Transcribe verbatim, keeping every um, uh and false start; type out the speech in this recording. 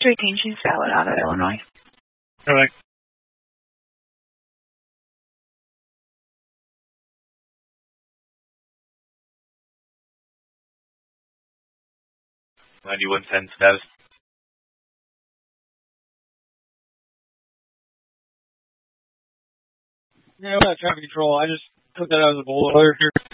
Street Teaching Salad out of Illinois. Correct. ninety-one ten status. Yeah, I'm not traffic control. I just took that as a bullet alert here.